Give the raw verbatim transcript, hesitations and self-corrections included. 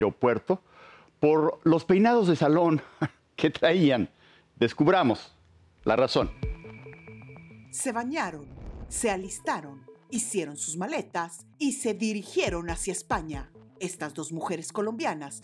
aeropuerto por los peinados de salón que traían. Descubramos la razón. Se bañaron, se alistaron, hicieron sus maletas y se dirigieron hacia España. Estas dos mujeres colombianas